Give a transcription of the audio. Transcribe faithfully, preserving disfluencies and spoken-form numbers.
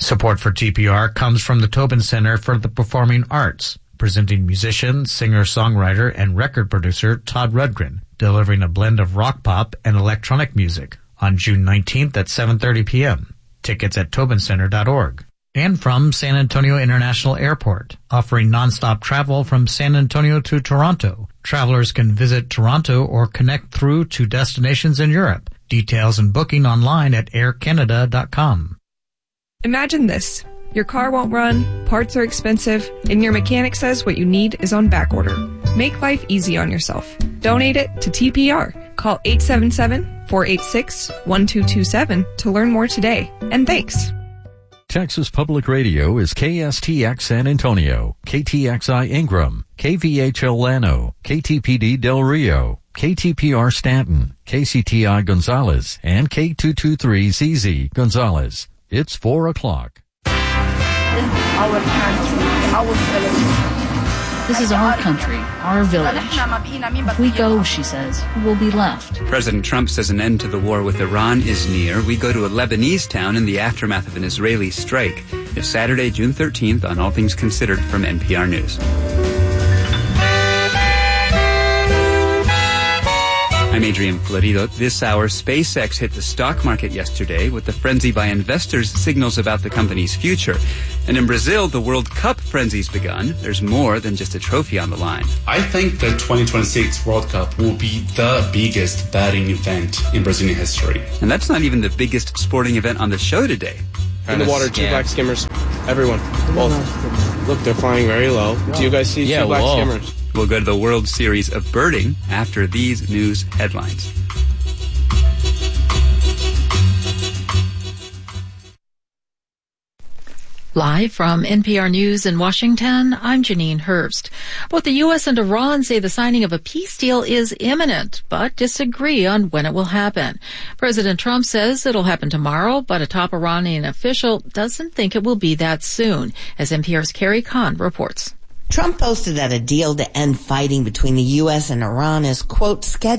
Support for T P R comes from the Tobin Center for the Performing Arts, presenting musician, singer-songwriter, and record producer Todd Rundgren, delivering a blend of rock pop and electronic music on June nineteenth at seven thirty p.m. Tickets at tobin center dot org. And from San Antonio International Airport, offering nonstop travel from San Antonio to Toronto. Travelers can visit Toronto or connect through to destinations in Europe. Details and booking online at air canada dot com. Imagine this. Your car won't run, parts are expensive, and your mechanic says what you need is on back order. Make life easy on yourself. Donate it to T P R. Call eight seven seven, four eight six, one two two seven to learn more today. And thanks. Texas Public Radio is K S T X San Antonio, K T X I Ingram, K V H L Llano, K T P D Del Rio, K T P R Stanton, K C T I Gonzales, and K two two three Z Z Gonzales. It's four o'clock. This is our country, our village. This is our country, our village. If we go, she says, we will be left. President Trump says an end to the war with Iran is near. We go to a Lebanese town in the aftermath of an Israeli strike. It's Saturday, June thirteenth on All Things Considered from N P R News. I'm Adrian Florido. This hour, SpaceX hit the stock market yesterday with the frenzy by investors signals about the company's future. And in Brazil, the World Cup frenzy's begun. There's more than just a trophy on the line. I think the twenty twenty-six World Cup will be the biggest betting event in Brazilian history. And that's not even the biggest sporting event on the show today. In the water, two black skimmers. Everyone. Both. Look, they're flying very low. Do you guys see yeah, two black whoa. skimmers? We'll go to the World Series of Birding after these news headlines. Live from N P R News in Washington, I'm Janine Hurst. Both the U S and Iran say the signing of a peace deal is imminent, but disagree on when it will happen. President Trump says it'll happen tomorrow, but a top Iranian official doesn't think it will be that soon, as N P R's Carrie Kahn reports. Trump posted that a deal to end fighting between the U S and Iran is, quote, scheduled